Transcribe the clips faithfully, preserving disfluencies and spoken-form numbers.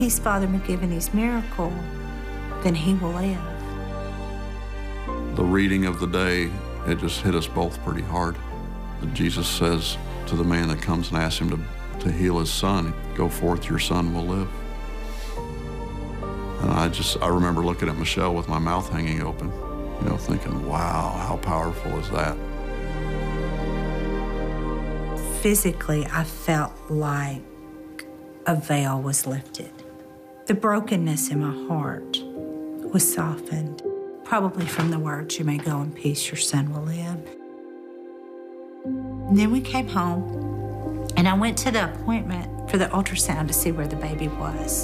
he's Father McGivney's miracle, then he will live. The reading of the day, it just hit us both pretty hard. Jesus says to the man that comes and asks him to, to heal his son, "Go forth, your son will live." And I just, I remember looking at Michelle with my mouth hanging open, you know, thinking, wow, how powerful is that? Physically, I felt like a veil was lifted. The brokenness in my heart was softened, probably from the words, "You may go in peace, your son will live." And then we came home, and I went to the appointment for the ultrasound to see where the baby was.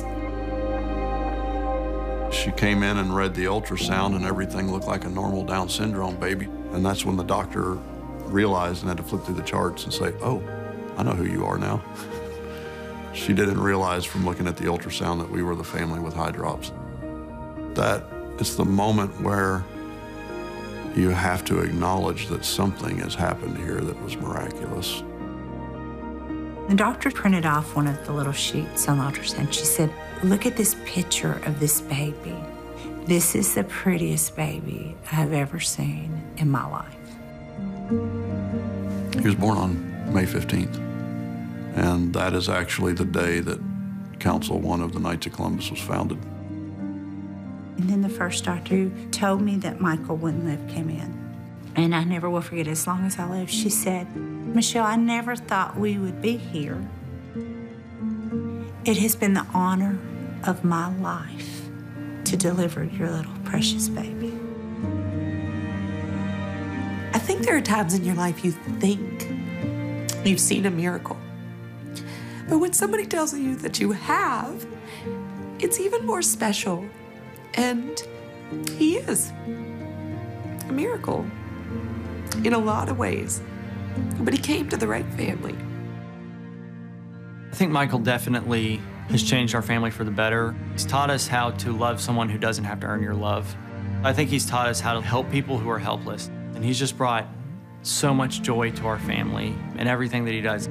She came in and read the ultrasound, and everything looked like a normal Down syndrome baby. And that's when the doctor realized and had to flip through the charts and say, "Oh, I know who you are now." She didn't realize from looking at the ultrasound that we were the family with high drops. That is the moment where you have to acknowledge that something has happened here that was miraculous. The doctor printed off one of the little sheets on the ultrasound. She said, "Look at this picture of this baby. This is the prettiest baby I have ever seen in my life." He was born on May fifteenth, and that is actually the day that Council One of the Knights of Columbus was founded. And then the first doctor who told me that Michael wouldn't live came in. And I never will forget, as long as I live, she said, "Michelle, I never thought we would be here. It has been the honor of my life to deliver your little precious baby." I think there are times in your life you think you've seen a miracle. But when somebody tells you that you have, it's even more special. And he is a miracle in a lot of ways. But he came to the right family. I think Michael definitely has changed our family for the better. He's taught us how to love someone who doesn't have to earn your love. I think he's taught us how to help people who are helpless. And he's just brought so much joy to our family and everything that he does.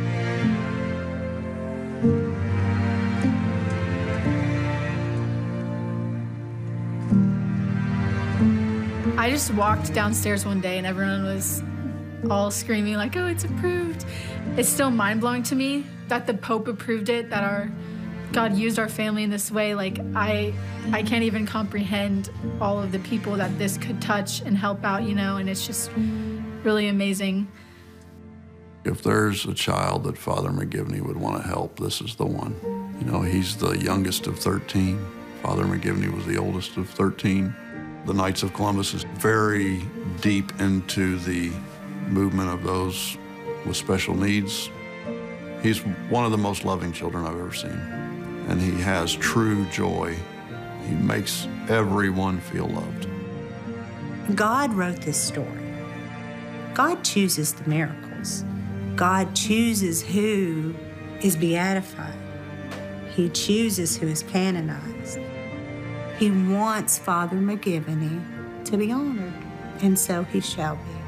I just walked downstairs one day and everyone was all screaming like, "Oh, it's approved." It's still mind-blowing to me that the Pope approved it, that our God used our family in this way. Like, I I can't even comprehend all of the people that this could touch and help out, you know, and it's just really amazing. If there's a child that Father McGivney would want to help, this is the one. You know, he's the youngest of thirteen. Father McGivney was the oldest of thirteen. The Knights of Columbus is very deep into the movement of those with special needs. He's one of the most loving children I've ever seen, and he has true joy. He makes everyone feel loved. God wrote this story. God chooses the miracles. God chooses who is beatified. He chooses who is canonized. He wants Father McGivney to be honored, and so he shall be.